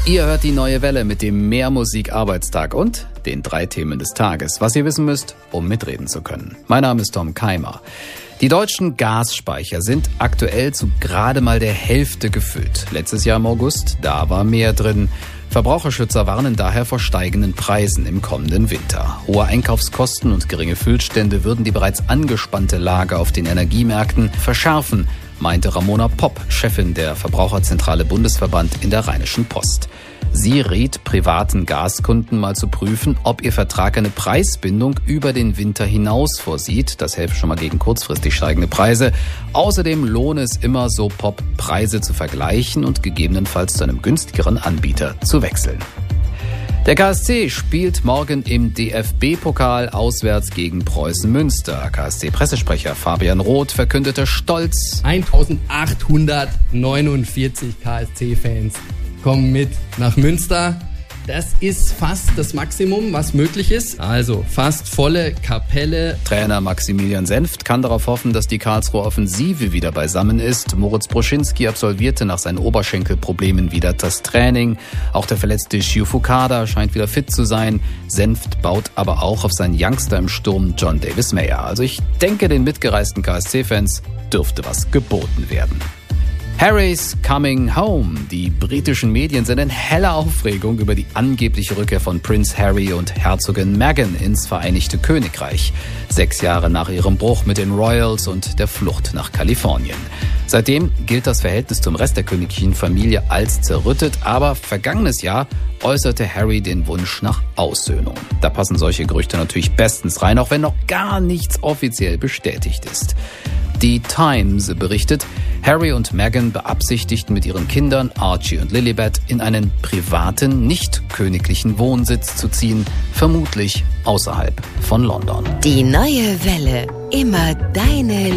Ihr hört die neue Welle mit dem Mehrmusik-Arbeitstag und den 3 Themen des Tages. Was ihr wissen müsst, um mitreden zu können. Mein Name ist Tom Keimer. Die deutschen Gasspeicher sind aktuell zu gerade mal der Hälfte gefüllt. Letztes Jahr im August, da war mehr drin. Verbraucherschützer warnen daher vor steigenden Preisen im kommenden Winter. Hohe Einkaufskosten und geringe Füllstände würden die bereits angespannte Lage auf den Energiemärkten verschärfen, meinte Ramona Popp, Chefin der Verbraucherzentrale Bundesverband in der Rheinischen Post. Sie rät privaten Gaskunden mal zu prüfen, ob ihr Vertrag eine Preisbindung über den Winter hinaus vorsieht. Das helfe schon mal gegen kurzfristig steigende Preise. Außerdem lohne es immer, so Popp, Preise zu vergleichen und gegebenenfalls zu einem günstigeren Anbieter zu wechseln. Der KSC spielt morgen im DFB-Pokal auswärts gegen Preußen Münster. KSC-Pressesprecher Fabian Roth verkündete stolz: 1849 KSC-Fans kommen mit nach Münster. Das ist fast das Maximum, was möglich ist. Also fast volle Kapelle. Trainer Maximilian Senft kann darauf hoffen, dass die Karlsruher Offensive wieder beisammen ist. Moritz Broschinski absolvierte nach seinen Oberschenkelproblemen wieder das Training. Auch der verletzte Shio Fukada scheint wieder fit zu sein. Senft baut aber auch auf seinen Youngster im Sturm John Davis Meyer. Also ich denke, den mitgereisten KSC-Fans dürfte was geboten werden. Harry's Coming Home. Die britischen Medien sind in heller Aufregung über die angebliche Rückkehr von Prince Harry und Herzogin Meghan ins Vereinigte Königreich. 6 Jahre nach ihrem Bruch mit den Royals und der Flucht nach Kalifornien. Seitdem gilt das Verhältnis zum Rest der königlichen Familie als zerrüttet, aber vergangenes Jahr äußerte Harry den Wunsch nach Aussöhnung. Da passen solche Gerüchte natürlich bestens rein, auch wenn noch gar nichts offiziell bestätigt ist. Die Times berichtet, Harry und Meghan beabsichtigten mit ihren Kindern Archie und Lilibet in einen privaten, nicht königlichen Wohnsitz zu ziehen, vermutlich außerhalb von London. Die neue Welle, immer deine